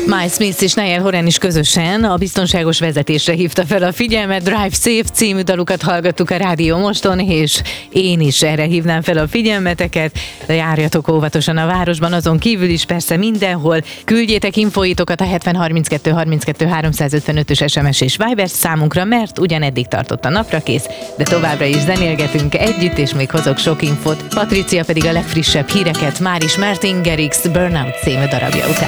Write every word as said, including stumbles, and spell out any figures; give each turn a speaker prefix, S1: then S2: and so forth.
S1: Miles Smith és Niall Horan is közösen a biztonságos vezetésre hívta fel a figyelmet. Drive Safe című dalukat hallgattuk a Rádió Moston, és én is erre hívnám fel a figyelmeteket. Járjatok óvatosan a városban, azon kívül is persze mindenhol. Küldjétek infóitokat a hetven harminckettő harminckettő háromszázötvenötös es em es és Viber számunkra, mert ugyan eddig tartott a naprakész, de továbbra is zenélgetünk együtt, és még hozok sok infót. Patricia pedig a legfrissebb híreket már is Martin Garrix Burnout című darabja után.